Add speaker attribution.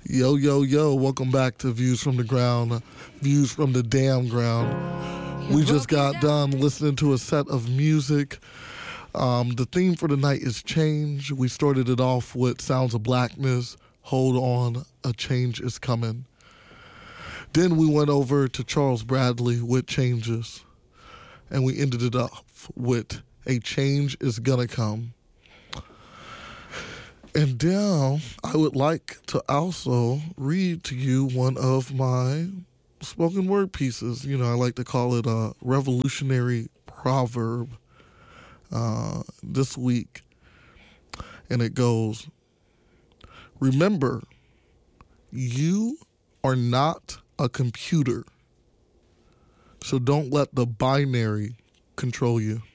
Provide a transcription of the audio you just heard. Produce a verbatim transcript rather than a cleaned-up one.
Speaker 1: Yo, yo, yo, welcome back to Views from the Ground, Views from the Damn Ground. We just got done listening to a set of music. Um, the theme for the night is change. We started it off with Sounds of Blackness, Hold On, A Change Is Coming. Then we went over to Charles Bradley with Changes. And we ended it off with A Change Is Gonna Come. And now I would like to also read to you one of my spoken word pieces. You know, I like to call it a revolutionary proverb uh, this week. And it goes, remember, you are not a computer. So don't let the binary control you.